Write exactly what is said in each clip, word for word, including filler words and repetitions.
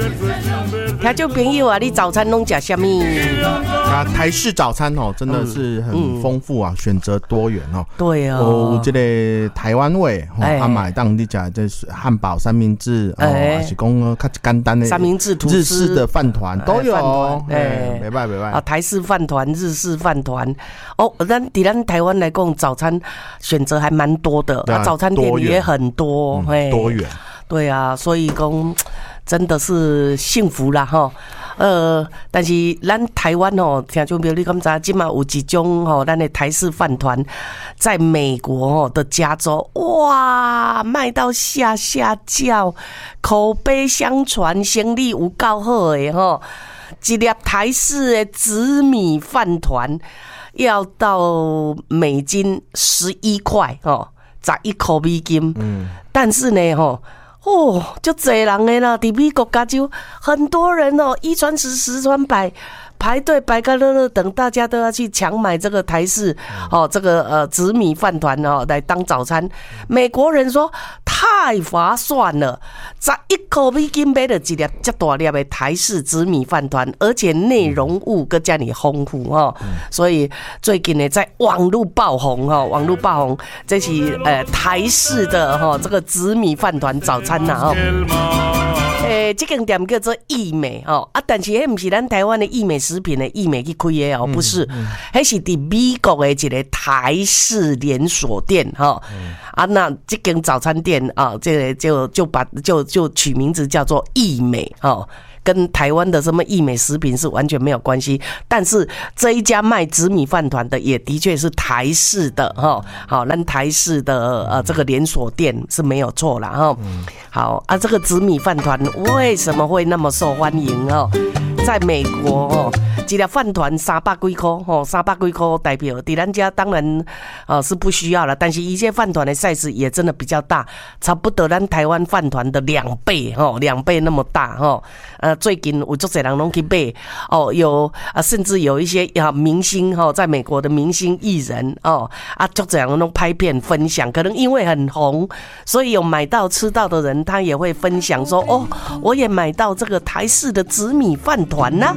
听众朋友啊，你早餐拢吃什么？ 啊，台式早餐哦，真的是很丰富啊，嗯、选择多元哦。 对啊、 哦，有这个台湾味，哦，啊买当你讲就是汉堡、三明治，哦，还是讲较简单的三明治、吐司、 日式的饭团都有哦。哎，没办没办啊，台式饭团、日式饭团，哦，咱伫咱台湾来讲，早餐选择还蛮多的，啊，早餐店也很多， 嗯、多元。 对啊，所以讲真的是幸福啦哈。呃，但是咱台湾哦，听众朋友你敢知？今嘛有一种吼，咱的台式饭团，在美国哦的加州，哇，卖到下下叫，口碑相传，生意有够好的吼。一粒台式的紫米饭团要到美金十一块哦，十一块美金。嗯，但是呢吼。哦，就多人的啦！伫美国加州，很多人哦，一传十，十传百，排队排个热热，等大家都要去抢买这个台式哦，这个呃紫米饭团哦，来当早餐。美国人说太划算了，十一块美金买了一粒这大粒的台式紫米饭团，而且内容物更加你丰富哦。所以最近呢，在网络爆红哦，网络爆红，这是呃台式的哈、哦、这个紫米饭团早餐呐哦。诶，这间店叫做益美哦啊，但是迄不是咱台湾的益美食品的益美去开的哦，不是，迄是伫美国的一个台式连锁店哈、哦嗯、啊，那这间早餐店啊，这个就就把就就取名字叫做益美哦。跟台湾的什么益美食品是完全没有关系，但是这一家卖紫米饭团的也的确是台式的哈，好，那台式的呃这个连锁店是没有错啦哈。好啊，这个紫米饭团为什么会那么受欢迎哦？在美国哦，一粒饭团三百几块哦，三百几块代表，在咱家当然呃是不需要了，但是一些饭团的 size 也真的比较大，差不多咱台湾饭团的两倍哦，两倍那么大哦。呃，最近有足侪人拢去买哦，有啊，甚至有一些啊明星哈、哦，在美国的明星艺人哦，啊足侪人拢拍片分享，可能因为很红，所以有买到吃到的人，他也会分享说哦，我也买到这个台式的紫米饭团呢、啊，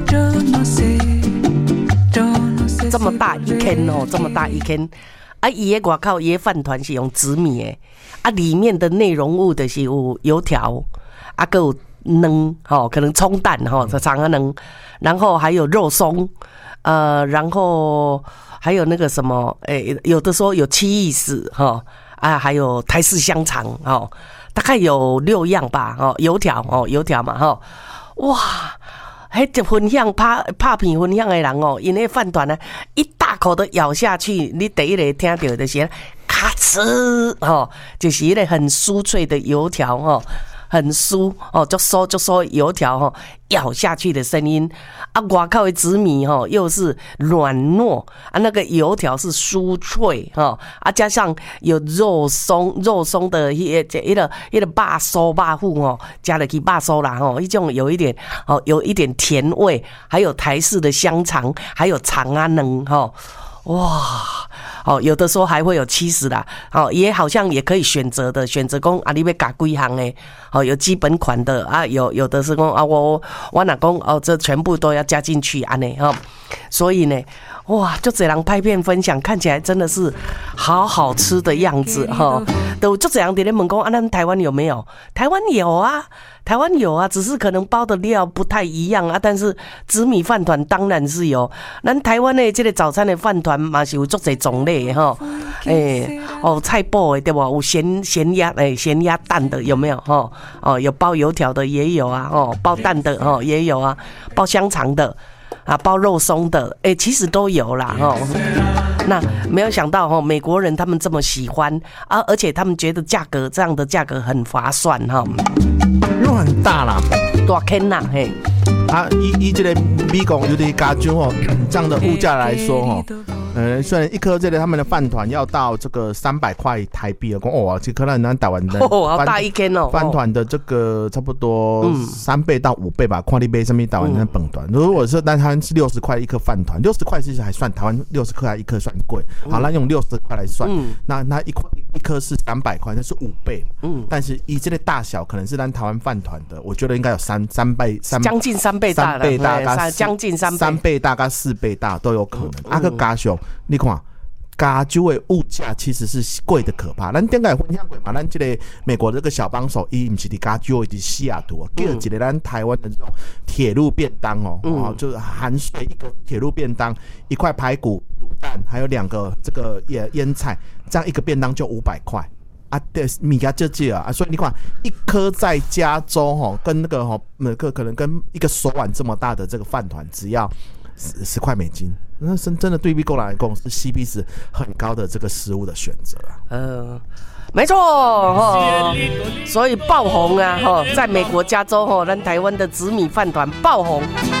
这么大一坑哦，这么大一坑，啊，伊的外口伊的饭团是用紫米的，啊，里面的内容物就是有油条，啊，还有能哦，可能葱蛋哈，这长啊能，然后还有肉松，呃，然后还有那个什么，诶、欸，有的说有七意思哈，啊，还有台式香肠哦，大概有六样吧，哦，油条哦，油条嘛哈，哇，迄就分享拍拍片分享的人哦，因为饭团呢，一大口的咬下去，你第一个听到的是咔哧哦，就是一个很酥脆的油条哦。很酥哦，就酥就酥油条哈，咬下去的声音啊，外口的紫米哈又是软糯啊，那个油条是酥脆哈啊，加上有肉松肉松的一个一个一个肉酥肉糊哦，加了去肉酥啦哈，一种有一点哦有一点甜味，还有台式的香肠，还有长安能哈。哇，哦，有的时候还会有七十啦，哦，也好像也可以选择的，选择讲啊，你要加几行诶，哦，有基本款的啊，有有的是讲啊，我我哪讲哦，这全部都要加进去安尼哈，所以呢，哇，就这样拍片分享，看起来真的是好好吃的样子哈，都就这样在咧问讲啊，咱台湾有没有？台湾有啊。台湾有啊，只是可能包的料不太一样啊，但是紫米饭团当然是有。咱台湾的这个早餐的饭团嘛是有足侪种类的哈，诶、欸、哦菜脯的对吧？有咸咸鸭诶咸鸭蛋的有没有哈？哦有包油条的也有啊，哦包蛋的哦也有啊，包香肠的啊包肉松的诶、欸、其实都有啦哈。那没有想到哈，美国人他们这么喜欢啊，而且他们觉得价格这样的价格很划算哈。 因为很大啦， 大坑啦嘿。 啊，以以这个美国尤其加州哦，这样的物价来说哦， 呃，虽然一颗这个他们的饭团要到这个三百块台币了，哦，这可能咱台湾的哦，好大一根哦， 饭团的这个差不多三倍到五倍吧，看你买什么台湾的饭团。如果是但台湾是六十块一颗饭团，六十块其实还算台湾六十块一颗算贵。好，那用六十块来算，嗯、那那一块一颗是三百块，那是五倍。嗯，但是以这个大小，可能是咱台湾饭团的，我觉得应该有三三倍，三将近三倍大， 三倍大， 将近三倍， 三倍大跟四倍大都有可能。嗯、啊个加上，你看。加州的物价其实是贵的可怕。咱顶个分享过嘛，咱这个美国这个小帮手，伊不是伫加州，伊伫西雅图，叫一个咱台湾的这种铁路便当哦，嗯、哦，就是含税一个铁路便当，一块排骨、卤蛋，还有两个这个腌腌菜，这样一个便当就五百块。啊，对，米家这这啊，所以你看，一颗在加州哈，跟那个哈，那个可能跟一个手腕这么大的这个饭团，只要十十块美金。那是真的对比过来讲是 C P 值很高的这个食物的选择啊。 呃，没错哦，所以爆红啊哈，在美国加州哈，咱台湾的紫米饭团爆红。